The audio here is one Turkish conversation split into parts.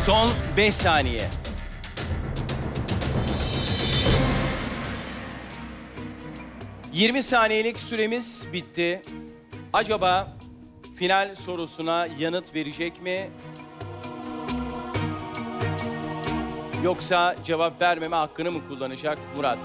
Son 5 saniye. ...20 saniyelik süremiz bitti. Acaba final sorusuna yanıt verecek mi? Yoksa cevap vermeme hakkını mı kullanacak Murat?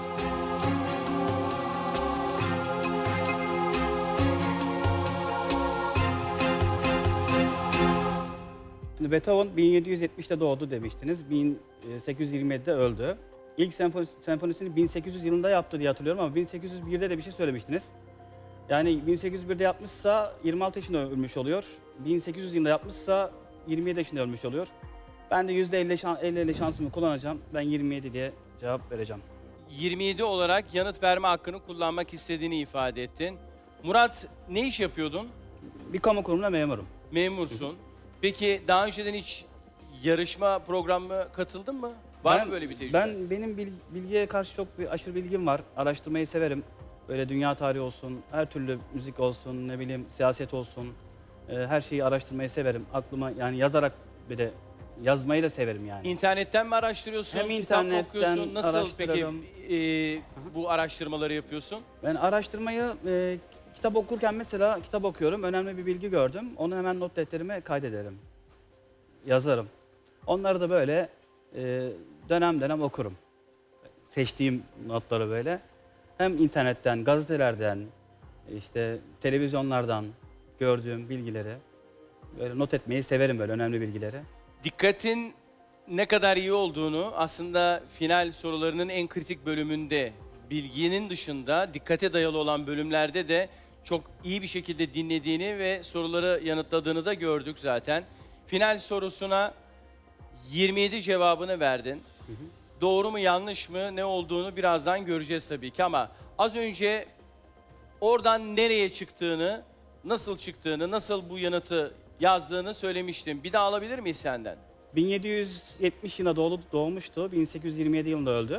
Şimdi Beethoven 1770'te doğdu demiştiniz. 1827'de öldü. İlk senfonisini 1800 yılında yaptı diye hatırlıyorum ama 1801'de de bir şey söylemiştiniz. Yani 1801'de yapmışsa 26 yaşında ölmüş oluyor. 1800 yılında yapmışsa 27 yaşında ölmüş oluyor. Ben de %50 şansımı kullanacağım. Ben 27 diye cevap vereceğim. 27 olarak yanıt verme hakkını kullanmak istediğini ifade ettin. Murat, ne iş yapıyordun? Bir kamu kurumunda memurum. Memursun. Peki daha önceden hiç yarışma programına katıldın mı? Var mı böyle bir tecrübe? Benim bilgiye karşı çok bir aşırı bilgim var. Araştırmayı severim. Böyle dünya tarihi olsun, her türlü müzik olsun, ne bileyim siyaset olsun. Her şeyi araştırmayı severim. Aklıma yani yazarak bir de yazmayı da severim yani. İnternetten mi araştırıyorsun? Hem kitap mı internetten okuyorsun? Nasıl peki araştırırım. bu araştırmaları yapıyorsun? Ben araştırmayı kitap okurken mesela kitap okuyorum. Önemli bir bilgi gördüm. Onu hemen not defterime kaydederim. Yazarım. Onları da böyle dönem dönem okurum. Seçtiğim notları böyle. Hem internetten, gazetelerden, işte televizyonlardan gördüğüm bilgileri böyle not etmeyi severim, böyle önemli bilgileri. Dikkatin ne kadar iyi olduğunu aslında final sorularının en kritik bölümünde, bilginin dışında dikkate dayalı olan bölümlerde de çok iyi bir şekilde dinlediğini ve soruları yanıtladığını da gördük zaten. Final sorusuna 27 cevabını verdin. Doğru mu yanlış mı ne olduğunu birazdan göreceğiz tabii ki ama az önce oradan nereye çıktığını, nasıl bu yanıtı yazdığını söylemiştim. Bir daha alabilir miyiz senden? 1770 yılında doğmuştu, 1827 yılında öldü.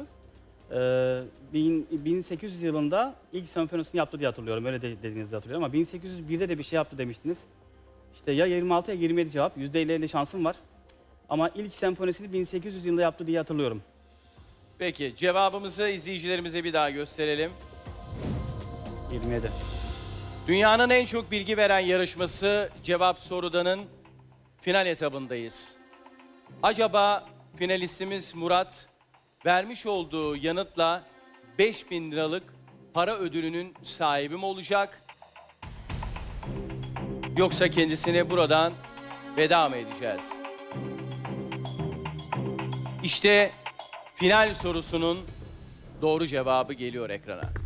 1800 yılında ilk senfonisini yaptı diye hatırlıyorum, öyle dediğinizi hatırlıyorum ama 1801'de de bir şey yaptı demiştiniz. İşte ya 26 ya 27 cevap, %50 şansım var. Ama ilk senfonisini 1800 yılında yaptı diye hatırlıyorum. Peki cevabımızı izleyicilerimize bir daha gösterelim. 27. Dünyanın en çok bilgi veren yarışması Cevap Sorudan'ın final etabındayız. Acaba finalistimiz Murat vermiş olduğu yanıtla 5.000 liralık para ödülünün sahibi mi olacak? Yoksa kendisine buradan veda mı edeceğiz? İşte final sorusunun doğru cevabı geliyor ekrana.